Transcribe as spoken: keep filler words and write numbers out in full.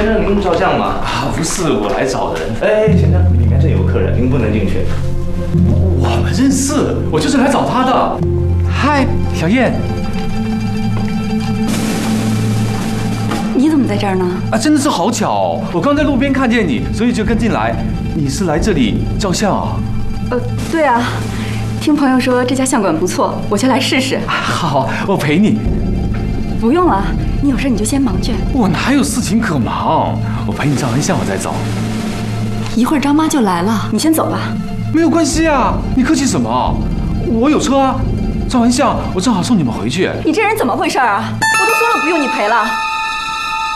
先生，您照相吗？ 啊，不是，我来找人。 哎，先生，里面这有客人，您不能进去。 我们认识，我就是来找他的。嗨，小燕。 你怎么在这儿呢？ 啊，真的是好巧哦！我刚在路边看见你，所以就跟进来。你是来这里照相啊？ 呃，对啊，听朋友说这家相馆不错，我就来试试。 好，我陪你。 不用了，你有事你就先忙去。 我哪有事情可忙？我陪你照完相，我再走。 一会儿张妈就来了，你先走吧。 没有关系啊，你客气什么？我有车啊，照完相我正好送你们回去。 你这人怎么回事啊？我都说了不用你陪了。